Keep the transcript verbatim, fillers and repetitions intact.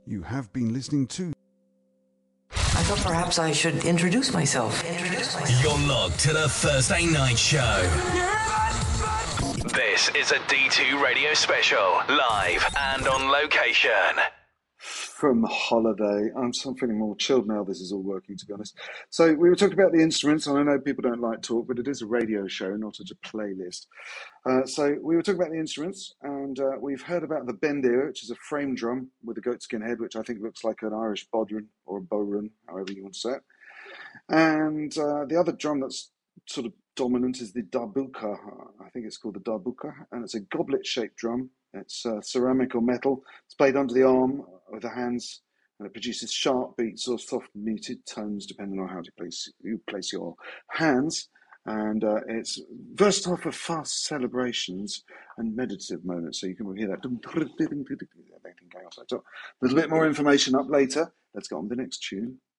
You have been listening to... I thought perhaps I should introduce myself. Introduce myself. You're logged to the Thursday Night Show. This is a D two radio special, live and on location. From holiday. I'm, I'm feeling more chilled now this is all working, to be honest. So we were talking about the instruments, and I know people don't like talk, but it is a radio show, not a playlist. Uh, so we were talking about the instruments, and uh, we've heard about the bendir, which is a frame drum with a goatskin head, which I think looks like an Irish bodhran or a bowrun, however you want to say it. And uh, the other drum that's sort of dominant is the darbuka. I think it's called the darbuka, and it's a goblet-shaped drum. It's uh, ceramic or metal. It's played under the arm with the hands, and it produces sharp beats or soft muted tones, depending on how you place, you place your hands. And uh, it's versatile for fast celebrations and meditative moments. So you can hear that. There's a bit more information up later. Let's get on with the next tune.